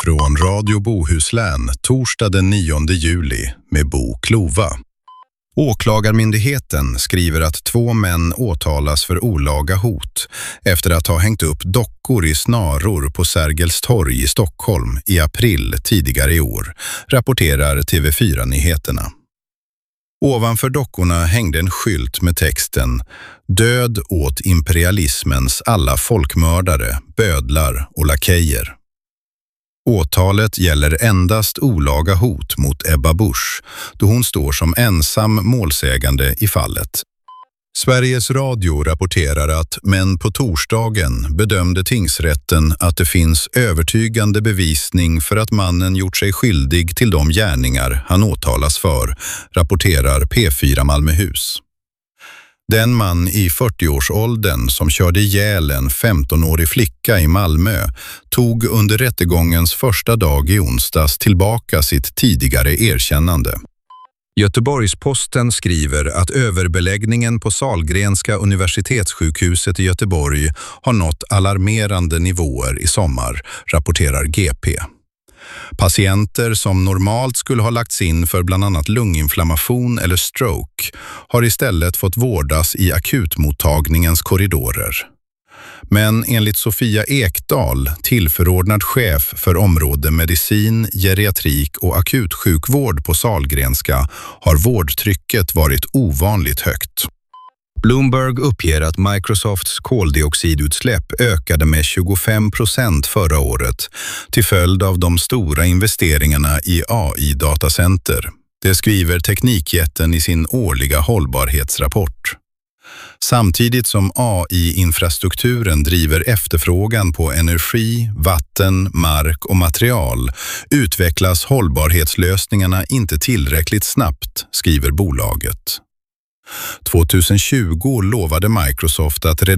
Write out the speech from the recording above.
Från Radio Bohuslän, torsdag den 9 juli med Bo Klova. Åklagarmyndigheten skriver att 2 män åtalas för olaga hot efter att ha hängt upp dockor i snaror på Sergels torg i Stockholm i april tidigare i år, rapporterar TV4-nyheterna. Ovanför dockorna hängde en skylt med texten "Död åt imperialismens alla folkmördare, bödlar och lakejer". Åtalet gäller endast olaga hot mot Ebba Busch, då hon står som ensam målsägande i fallet. Sveriges Radio rapporterar att men på torsdagen bedömde tingsrätten att det finns övertygande bevisning för att mannen gjort sig skyldig till de gärningar han åtalas för, rapporterar P4 Malmöhus. Den man i 40-årsåldern som körde ihjäl en 15-årig flicka i Malmö tog under rättegångens första dag i onsdags tillbaka sitt tidigare erkännande. Göteborgs-Posten skriver att överbeläggningen på Sahlgrenska universitetssjukhuset i Göteborg har nått alarmerande nivåer i sommar, rapporterar GP. Patienter som normalt skulle ha lagts in för bland annat lunginflammation eller stroke har istället fått vårdas i akutmottagningens korridorer. Men enligt Sofia Ekdahl, tillförordnad chef för område medicin, geriatrik och akutsjukvård på Sahlgrenska, har vårdtrycket varit ovanligt högt. Bloomberg uppger att Microsofts koldioxidutsläpp ökade med 25% förra året till följd av de stora investeringarna i AI-datacenter. Det skriver teknikjätten i sin årliga hållbarhetsrapport. Samtidigt som AI-infrastrukturen driver efterfrågan på energi, vatten, mark och material utvecklas hållbarhetslösningarna inte tillräckligt snabbt, skriver bolaget. 2020 lovade Microsoft att